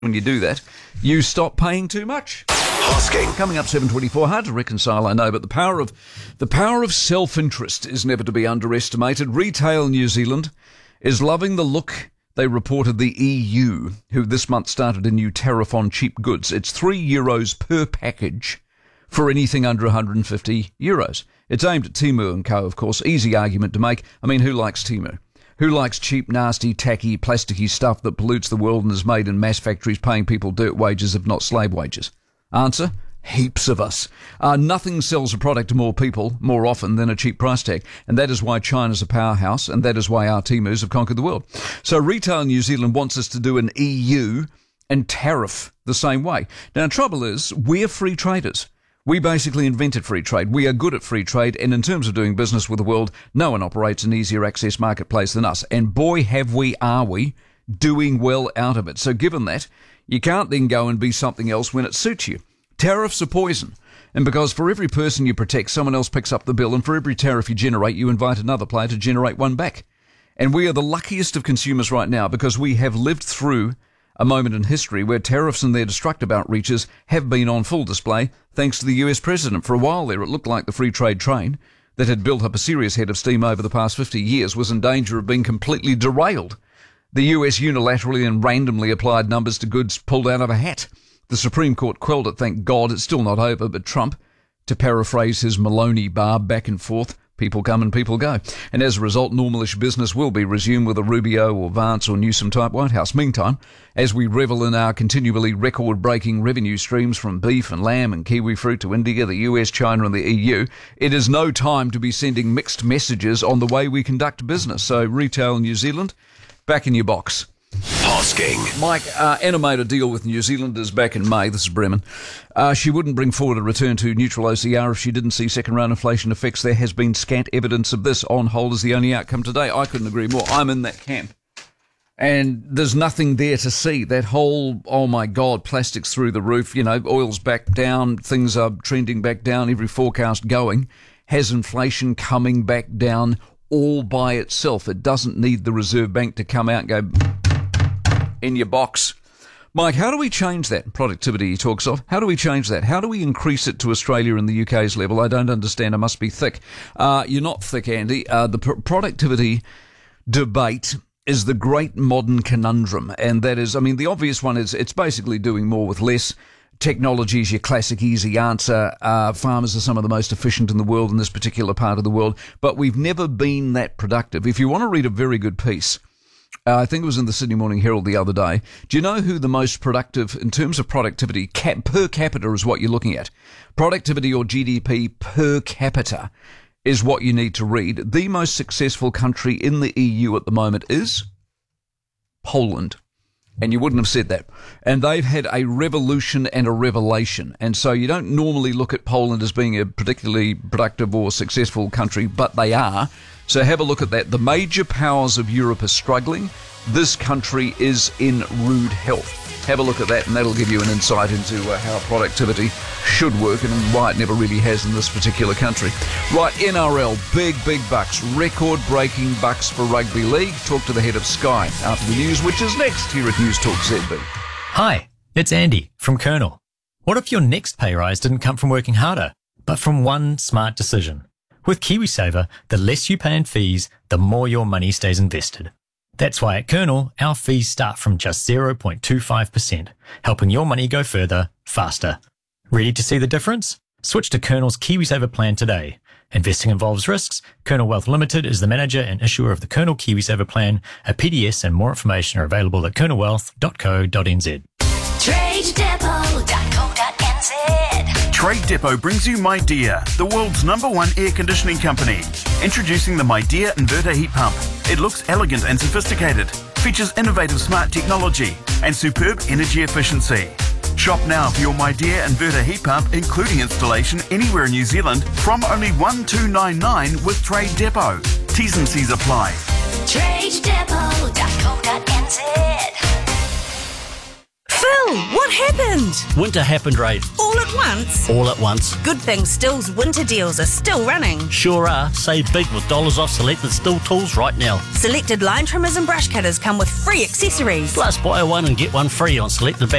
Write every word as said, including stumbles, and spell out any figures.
When you do that, you stop paying too much. Hosking. Coming up seven twenty-four, hard to reconcile, I know, but the power of the power of self-interest is never to be underestimated. Retail New Zealand is loving the look. They reported the E U, who this month started a new tariff on cheap goods. It's three euros per package for anything under one hundred fifty euros. It's aimed at Temu and Co, of course. Easy argument to make. I mean, who likes Temu? Who likes cheap, nasty, tacky, plasticky stuff that pollutes the world and is made in mass factories paying people dirt wages, if not slave wages? Answer, heaps of us. Uh, nothing sells a product to more people more often than a cheap price tag. And that is why China's a powerhouse, and that is why our Temus have conquered the world. So Retail New Zealand wants us to do an E U and tariff the same way. Now, the trouble is, we're free traders. We basically invented free trade. We are good at free trade, and in terms of doing business with the world, no one operates an easier access marketplace than us. And boy, have we, are we, doing well out of it. So given that, you can't then go and be something else when it suits you. Tariffs are poison. And because for every person you protect, someone else picks up the bill, and for every tariff you generate, you invite another player to generate one back. And we are the luckiest of consumers right now because we have lived through a moment in history where tariffs and their destructive outreaches have been on full display thanks to the U S president. For a while there, it looked like the free trade train that had built up a serious head of steam over the past fifty years was in danger of being completely derailed. The U S unilaterally and randomly applied numbers to goods pulled out of a hat. The Supreme Court quelled it, thank God. It's still not over, but Trump, to paraphrase his Maloney barb back and forth, people come and people go. And as a result, normalish business will be resumed with a Rubio or Vance or Newsom-type White House. Meantime, as we revel in our continually record-breaking revenue streams from beef and lamb and kiwi fruit to India, the U S, China and the E U, it is no time to be sending mixed messages on the way we conduct business. So Retail New Zealand, back in your box. Hosking. Mike, uh, animated deal with New Zealand is back in May. This is Bremen. Uh, she wouldn't bring forward a return to neutral O C R if she didn't see second-round inflation effects. There has been scant evidence of this. On hold is the only outcome today. I couldn't agree more. I'm in that camp. And there's nothing there to see. That whole, oh my God, plastics through the roof, you know, oil's back down, things are trending back down, every forecast going. Has inflation coming back down all by itself? It doesn't need the Reserve Bank to come out and go in your box. Mike, how do we change that? Productivity he talks of. How do we change that? How do we increase it to Australia and the U K's level? I don't understand. I must be thick. Uh, you're not thick, Andy. Uh, the pr- productivity debate is the great modern conundrum. And that is, I mean, the obvious one is it's basically doing more with less. Technology is your classic easy answer. Uh, farmers are some of the most efficient in the world in this particular part of the world. But we've never been that productive. If you want to read a very good piece, Uh, I think it was in the Sydney Morning Herald the other day. Do you know who the most productive, in terms of productivity, cap, per capita is what you're looking at? Productivity or G D P per capita is what you need to read. The most successful country in the E U at the moment is Poland. And you wouldn't have said that. And they've had a revolution and a revelation. And so you don't normally look at Poland as being a particularly productive or successful country, but they are. So have a look at that. The major powers of Europe are struggling. This country is in rude health. Have a look at that, and that'll give you an insight into uh, how productivity should work and why it never really has in this particular country. Right, N R L, big, big bucks, record-breaking bucks for rugby league. Talk to the head of Sky after the news, which is next here at News Talk Z B. Hi, it's Andy from Colonel. What if your next pay rise didn't come from working harder, but from one smart decision? With KiwiSaver, the less you pay in fees, the more your money stays invested. That's why at Colonel, our fees start from just zero point two five percent, helping your money go further, faster. Ready to see the difference? Switch to Colonel's KiwiSaver plan today. Investing involves risks. Colonel Wealth Limited is the manager and issuer of the Colonel KiwiSaver plan. A P D S and more information are available at colonel wealth dot co dot n z. trade depot dot co dot n z. Trade Depot brings you MyDear, the world's number one air conditioning company. Introducing the MyDear Inverter Heat Pump. It looks elegant and sophisticated, features innovative smart technology, and superb energy efficiency. Shop now for your MyDear Inverter Heat Pump, including installation anywhere in New Zealand, from only one two nine nine with Trade Depot. T's and C's apply. trade depot dot co dot n z. Phil! Oh, what happened? Winter happened, Ray. All at once? All at once. Good thing Still's winter deals are still running. Sure are. Save big with dollars off selected Still tools right now. Selected line trimmers and brush cutters come with free accessories. Plus, buy one and get one free on selected